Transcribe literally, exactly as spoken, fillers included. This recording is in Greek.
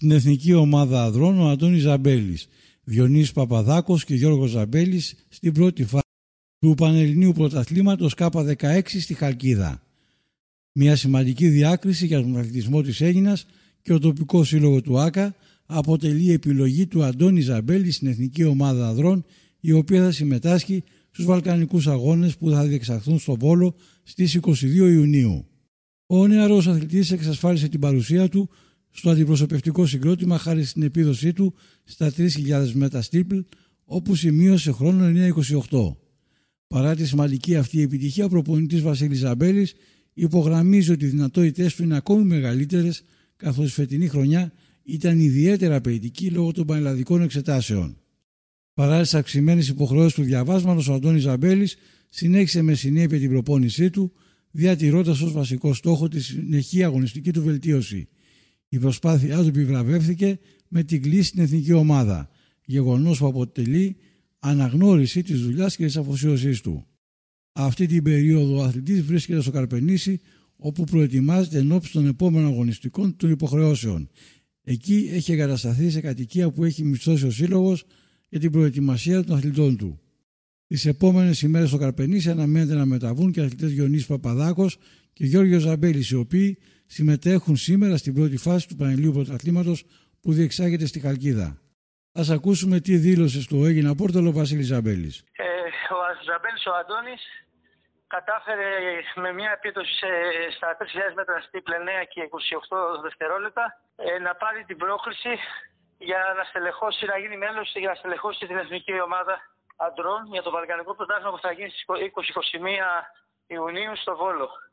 Στην εθνική ομάδα ανδρών ο Αντώνης Ζαμπέλης, Διονύσης Παπαδάκος και Γιώργος Ζαμπέλης στην πρώτη φάση του Πανελληνίου Πρωταθλήματος Κάπα δεκαέξι στη Χαλκίδα. Μια σημαντική διάκριση για τον αθλητισμό της Αίγινας και ο τοπικό σύλλογο του ΆΚΑ αποτελεί επιλογή του Αντώνη Ζαμπέλη στην εθνική ομάδα ανδρών, η οποία θα συμμετάσχει στους Βαλκανικούς Αγώνες που θα διεξαχθούν στο Βόλο στις είκοσι δύο Ιουνίου. Ο νεαρός αθλητής εξασφάλισε την παρουσία του στο αντιπροσωπευτικό συγκρότημα χάρη στην επίδοσή του στα τρεις χιλιάδες μέτρα στίπλ, όπου σημείωσε χρόνο εννιά είκοσι οκτώ. Παρά τη σημαντική αυτή επιτυχία, ο προπονητής Βασίλης Ζαμπέλης υπογραμμίζει ότι οι δυνατότητές του είναι ακόμη μεγαλύτερες, καθώς η φετινή χρονιά ήταν ιδιαίτερα απαιτητική λόγω των πανελλαδικών εξετάσεων. Παρά τις αυξημένες υποχρεώσεις του διαβάσματος, ο Αντώνης Ζαμπέλης συνέχισε με συνέπεια την προπόνησή του, διατηρώντας ως βασικό στόχο τη συνεχή αγωνιστική του βελτίωση. Η προσπάθειά του επιβραβεύθηκε με την κλίση στην εθνική ομάδα, γεγονός που αποτελεί αναγνώριση της δουλειάς και της αφοσίωσής του. Αυτή την περίοδο ο αθλητής βρίσκεται στο Καρπενήσι, όπου προετοιμάζεται ενόψει των επόμενων αγωνιστικών των υποχρεώσεων. Εκεί έχει εγκατασταθεί σε κατοικία που έχει μισθώσει ο σύλλογος για την προετοιμασία των αθλητών του. Τις επόμενες ημέρες στο Καρπενήσι αναμένεται να μεταβούν και αθλητές Διονύσης Παπαδάκος και Γιώργος Ζαμπέλης, οι οποίοι συμμετέχουν σήμερα στην πρώτη φάση του Πανελληνίου Πρωταθλήματος που διεξάγεται στη Χαλκίδα. Ας ακούσουμε τι δήλωσε στο Αίγινα Πόρταλο ο Βασίλης Ζαμπέλης. Ε, ο Ζαμπέλης, ο Αντώνης, κατάφερε με μια επίδοση σε, στα τρεις χιλιάδες μέτρα στίπλ εννιά και είκοσι οκτώ δευτερόλεπτα ε, να πάρει την πρόκληση για να στελεχώσει, να γίνει μέλος για να στελεχώσει την εθνική ομάδα αντρών για το Βαλκανικό Πρωτάθλημα που θα γίνει στις είκοσι με είκοσι ένα Ιουνίου στο Βόλο.